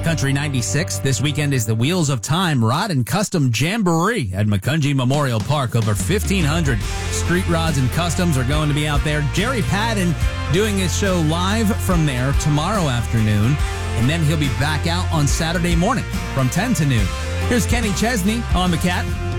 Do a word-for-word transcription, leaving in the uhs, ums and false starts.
Country ninety-six. This weekend is the Wheels of Time Rod and Custom Jamboree at Macungie Memorial Park. Over fifteen hundred street rods and customs are going to be out there. Jerry Padden doing his show live from there tomorrow afternoon, and then he'll be back out on Saturday morning from ten to noon. Here's Kenny Chesney on the Cat.